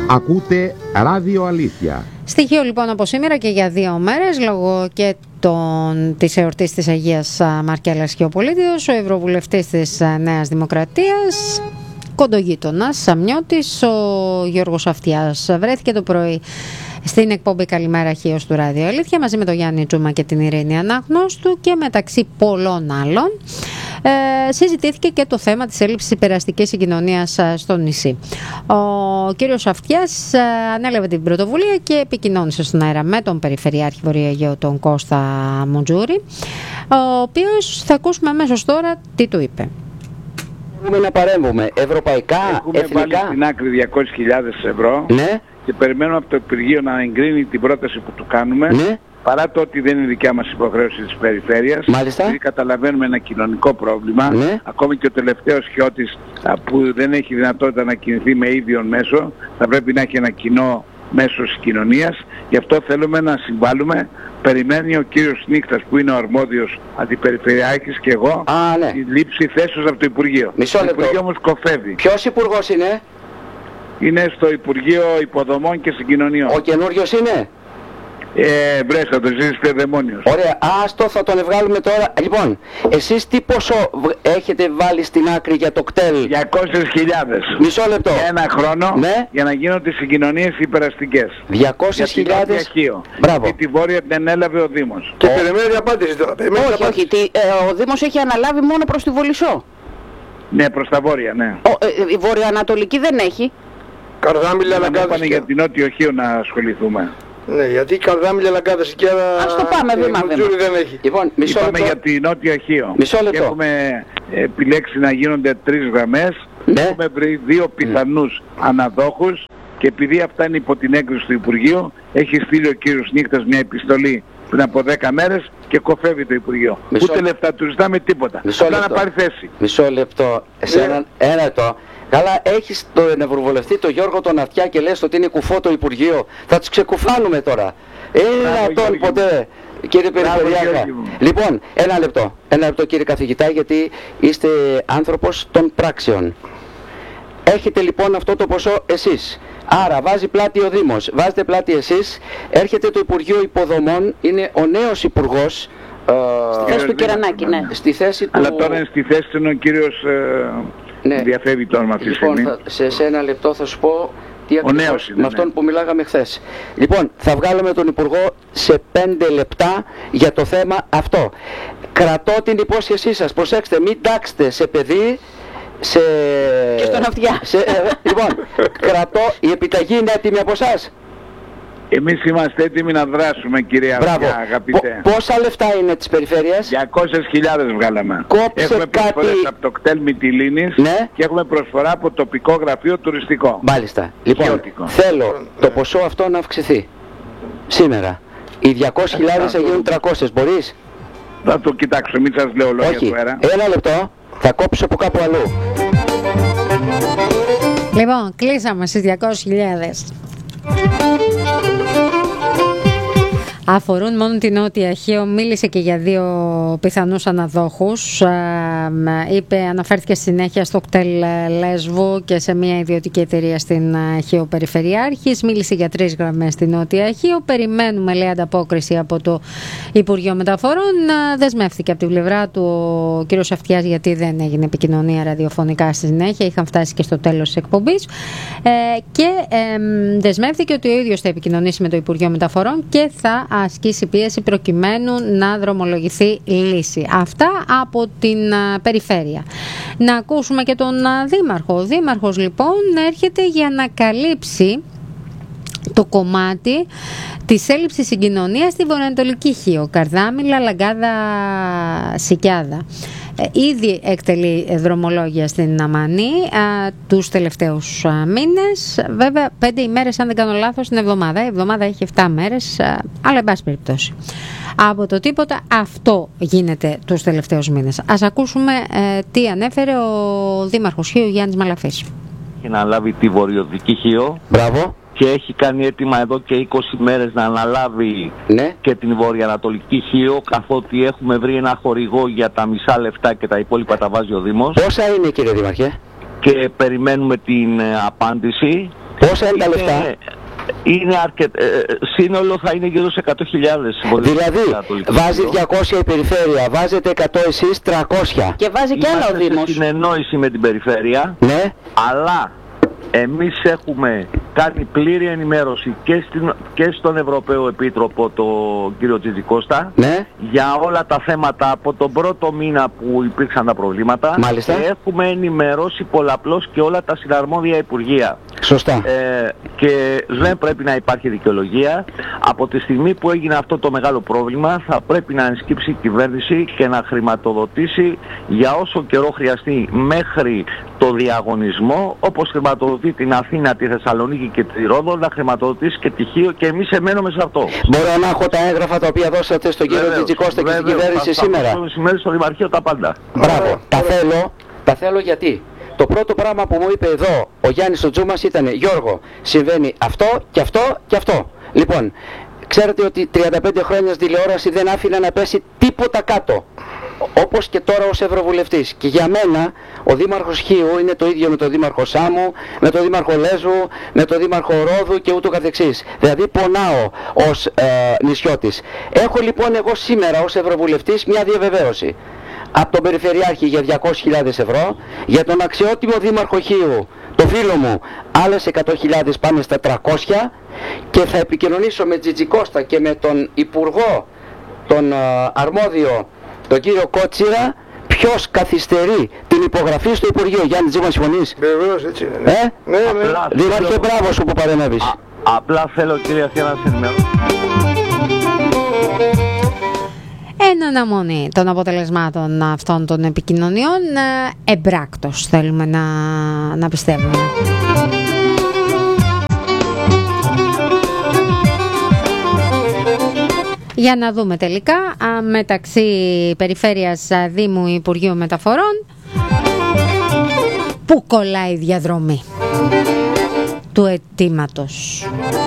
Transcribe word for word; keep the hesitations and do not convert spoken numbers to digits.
Ακούτε Ράδιο Αλήθεια. Στοιχείο λοιπόν από σήμερα και για δύο μέρες, λόγω και των, της εορτής της Αγίας Μαρκέλας Χιοπολίτιδος, ο Ευρωβουλευτής της Νέας Δημοκρατίας, κοντογείτονας Σαμιώτης, ο Γιώργος Αυτιάς, βρέθηκε το πρωί στην εκπομπή Καλημέρα Χίος του Ράδιο Αλήθεια μαζί με τον Γιάννη Τζούμα και την Ειρήνη Αναγνώστου, και μεταξύ πολλών άλλων ε, συζητήθηκε και το θέμα της έλλειψης υπεραστικής συγκοινωνίας στο νησί. Ο κύριος Αυτιάς ε, ανέλαβε την πρωτοβουλία και επικοινώνησε στον αέρα με τον Περιφερειάρχη Βορειοαιγαίου, τον Κώστα Μουντζούρη, ο οποίος θα ακούσουμε αμέσως τώρα τι του είπε. Μπορούμε να παρέμβουμε ευρωπαϊκά, έχουμε εθνικά. Έχουμε βάλει στην άκρη διακόσιες χιλιάδες ευρώ, ναι, και περιμένουμε από το Υπουργείο να εγκρίνει την πρόταση που του κάνουμε, ναι, παρά το ότι δεν είναι δικιά μας υποχρέωση της περιφέρειας. Μάλιστα. Γιατί καταλαβαίνουμε ένα κοινωνικό πρόβλημα, ναι, ακόμη και ο τελευταίος χιώτης που δεν έχει δυνατότητα να κινηθεί με ίδιο μέσο θα πρέπει να έχει ένα κοινό μέσο συγκοινωνίας. Γι' αυτό θέλουμε να συμβάλλουμε. Περιμένει ο κύριος Νύχτας, που είναι ο αρμόδιος αντιπεριφερειάρχης, και εγώ, Α, ναι, τη λήψη θέσεως από το Υπουργείο. Μισό λεπτό. Το Υπουργείο όμως κοφεύει. Ποιος υπουργός είναι? Είναι στο Υπουργείο Υποδομών και Συγκοινωνιών. Ο καινούριος είναι? Ε, βρέσα το, εσείς είστε δαιμόνιος. Ωραία, άστο, θα τον βγάλουμε τώρα. Λοιπόν, εσείς τι ποσό έχετε βάλει στην άκρη για το κτέλ? διακόσιες χιλιάδες. Μισό λεπτό. Για ένα χρόνο, ναι, για να γίνονται συγκοινωνίες υπεραστικές. διακόσιες χιλιάδες. Μπράβο. Και τη Βόρεια την ανέλαβε ο Δήμος. Και περιμένει απάντηση τώρα. Όχι, όχι, τι, ε, ο Δήμος έχει αναλάβει μόνο προς τη Βολισσό. Ναι, προς τα Βόρεια, ναι. Ο, ε, η Βορειοανατολική δεν έχει. Καρδάμιλα, Λαγκάδες. Είπανε για την Νότιο Οχείο να ασχοληθούμε. Ναι, γιατί Καρδάμιλα, Λαγκάδες και άλλα... Ας το πάμε βήμα βήμα. Δεν έχει. Λοιπόν, μισό Είπαμε λεπτό. για την Νότιο Οχείο. Μισό λεπτό. Και έχουμε επιλέξει να γίνονται τρεις γραμμές. Ναι. Έχουμε βρει δύο πιθανούς ναι. αναδόχους, και επειδή αυτά είναι υπό την έγκριση του Υπουργείου, έχει στείλει ο κύριος Νύχτας μια επιστολή πριν από δέκα μέρες και κοφεύει το Υπουργείο. Μισό... Ούτε λεφτά του ζητάμε, τίποτα. Απλά να πάρει θέση. Μισό λεπτό. Σε έναν... Ένα λεπτό. Καλά, έχεις τον Ευρωβουλευτή, τον Γιώργο τον Αυτιά, και λες ότι είναι κουφό το Υπουργείο. Θα τους ξεκουφάνουμε τώρα. Είναι τον ποτέ, κύριε Περιφερειάρχα. Λοιπόν, ένα λεπτό. Ένα λεπτό, κύριε καθηγητά, γιατί είστε άνθρωπος των πράξεων. Έχετε λοιπόν αυτό το ποσό εσείς. Άρα βάζει πλάτη ο Δήμος, βάζετε πλάτη εσείς, έρχεται το Υπουργείο Υποδομών, είναι ο νέος Υπουργός. Στη θέση του Κερανάκη, ναι. Στη θέση του... Αλλά τώρα είναι στη θέση του ο κύριος... Ε... Ναι. Διαφεύγει το όνομα αυτή τη λοιπόν, στιγμή. Θα, σε, σε ένα λεπτό θα σου πω τι ακριβώς με ναι. αυτόν που μιλάγαμε χθες. Λοιπόν, θα βγάλουμε τον Υπουργό σε πέντε λεπτά για το θέμα αυτό. Κρατώ την υπόσχεσή σας. Προσέξτε, μην τάξετε σε παιδί, σε... και στον Αυτιά. Σε, λοιπόν, κρατώ, η επιταγή είναι έτοιμη από εσάς. Εμείς είμαστε έτοιμοι να δράσουμε, κυρία Αυτιά, αγαπητέ. Πο, πόσα λεφτά είναι της περιφέρειας? διακόσιες χιλιάδες βγάλαμε. Κόψε έχουμε κάτι... προσφορές από το κτέλ Μυτιλήνης, ναι, και έχουμε προσφορά από τοπικό γραφείο τουριστικό. Μάλιστα. Λοιπόν, Χιώτικο. Θέλω το ποσό αυτό να αυξηθεί. Σήμερα. Οι διακόσιες χιλιάδες θα γίνουν τριακόσιες. Μπορείς? Θα το κοιτάξω, μην σας λέω λόγια του αέρα. Ένα λεπτό. Θα κόψω από κάπου αλλού. Λοιπόν, κλείσαμε στις διακόσιες χιλιάδες. Αφορούν μόνο την Νότια Αχείο. Μίλησε και για δύο πιθανούς αναδόχους. Είπε, αναφέρθηκε συνέχεια στο κτέλ Λέσβου και σε μια ιδιωτική εταιρεία στην Αχείο Περιφερειάρχης. Μίλησε για τρεις γραμμές στην Νότια Αχείο. Περιμένουμε, λέει, ανταπόκριση από το Υπουργείο Μεταφορών. Δεσμεύτηκε από την πλευρά του ο κ. Αυτιάς, γιατί δεν έγινε επικοινωνία ραδιοφωνικά στη συνέχεια. Είχαν φτάσει και στο τέλος της εκπομπής. Και δεσμεύτηκε ότι ο ίδιος θα επικοινωνήσει με το Υπουργείο Μεταφορών και θα ασκήσει πίεση προκειμένου να δρομολογηθεί λύση. Αυτά από την uh, περιφέρεια. Να ακούσουμε και τον uh, Δήμαρχο. Ο Δήμαρχος λοιπόν έρχεται για να καλύψει το κομμάτι της έλλειψης συγκοινωνίας στη βορειοανατολική Χίο, Καρδάμιλα, Λαγκάδα, Σικιάδα. Ε, ήδη εκτελεί δρομολόγια στην Αμανή α, τους τελευταίους α, μήνες. Βέβαια, πέντε ημέρες, αν δεν κάνω λάθος, την εβδομάδα. Η εβδομάδα έχει επτά μέρες, α, αλλά εν πάση περιπτώσει. Από το τίποτα αυτό γίνεται τους τελευταίους μήνες. Ας ακούσουμε ε, τι ανέφερε ο Δήμαρχος Χίου, Γιάννης Μαλαφής. Έχει να λάβει τη βορειοδυτική Χίο. Μπράβο. Και έχει κάνει έτοιμα εδώ και είκοσι μέρες να αναλάβει, ναι, και την βορειοανατολική Χίο, καθότι έχουμε βρει ένα χορηγό για τα μισά λεφτά και τα υπόλοιπα τα βάζει ο Δήμος. Πόσα είναι, κύριε Δήμαρχε? Και περιμένουμε την ε, απάντηση. Πόσα είναι τα λεφτά? Είναι αρκετά. Ε, σύνολο θα είναι γύρω σε εκατό χιλιάδες. Δηλαδή, βάζει διακόσια η περιφέρεια, βάζετε εκατό εσείς, τριακόσια. Και βάζει και άλλα ο Δήμος. Είμαστε σε συνεννόηση με την περιφέρεια, ναι. Αλλά εμείς έχουμε κάνει πλήρη ενημέρωση και, στην, και στον Ευρωπαίο Επίτροπο, τον κύριο Τζιτζικώστα, ναι. για όλα τα θέματα από τον πρώτο μήνα που υπήρξαν τα προβλήματα. Μάλιστα. Και έχουμε ενημερώσει πολλαπλώς και όλα τα συναρμόδια υπουργεία. Σωστά. Ε, και δεν πρέπει να υπάρχει δικαιολογία. Από τη στιγμή που έγινε αυτό το μεγάλο πρόβλημα, θα πρέπει να ενσκύψει η κυβέρνηση και να χρηματοδοτήσει για όσο καιρό χρειαστεί μέχρι το διαγωνισμό, όπως χρηματοδοτεί την Αθήνα, τη Θεσσαλονίκη και τη Ρόδο, να χρηματοδοτήσει και τυχείο, και εμείς εμένουμε σε αυτό. Μπορώ να έχω τα έγγραφα τα οποία δώσατε στον κύριο Τζιτζικώστα και στην κυβέρνηση σήμερα? Βεβαίως, σήμερα στο Δημαρχείο τα πάντα. Μπράβο. Τα θέλω, τα θέλω γιατί το πρώτο πράγμα που μου είπε εδώ ο Γιάννης ο Τζούμας ήταν: Γιώργο, συμβαίνει αυτό και αυτό και αυτό. Λοιπόν, ξέρετε ότι τριάντα πέντε χρόνια στην τηλεόραση δεν άφηνα να πέσει τίποτα κάτω. Όπως και τώρα ως Ευρωβουλευτής. Και για μένα ο Δήμαρχος Χίου είναι το ίδιο με τον Δήμαρχο Σάμου, με τον Δήμαρχο Λέζου, με τον Δήμαρχο Ρόδου και ούτω καθεξής. Δηλαδή πονάω ως ε, νησιώτης. Έχω λοιπόν εγώ σήμερα ως Ευρωβουλευτής μια διαβεβαίωση από τον Περιφερειάρχη για διακόσιες χιλιάδες ευρώ, για τον αξιότιμο Δήμαρχο Χίου, το φίλο μου, άλλες εκατό χιλιάδες, πάμε στα τριακόσια, και θα επικοινωνήσω με Τζιτζικώστα και με τον Υπουργό, τον ε, αρμόδιο, τον κύριο Κότσιρα, ποιος καθυστερεί την υπογραφή στο Υπουργείο. Γιάννη Τζίμα, συμφωνείς? Βεβαίως, έτσι είναι. Ε? Ναι, ναι. Δήμαρχε, μπράβο σου που παρενέβεις. Α, απλά θέλω, κύριε Αθήνα, να σε ενημερώσω. Εν αναμονή των αποτελεσμάτων αυτών των επικοινωνιών, εμπράκτος θέλουμε να, να πιστεύουμε. Για να δούμε τελικά μεταξύ Περιφέρειας, Δήμου, Υπουργείου Μεταφορών πού κολλάει η διαδρομή του αιτήματος.